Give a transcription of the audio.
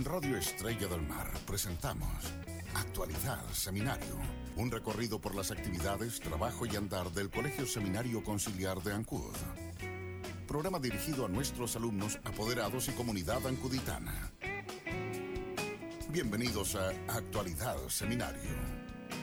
Radio Estrella del Mar presentamos Actualidad Seminario, un recorrido por las actividades, trabajo y andar del Colegio Seminario Conciliar de Ancud. Programa dirigido a nuestros alumnos, apoderados y comunidad ancuditana. Bienvenidos a Actualidad Seminario.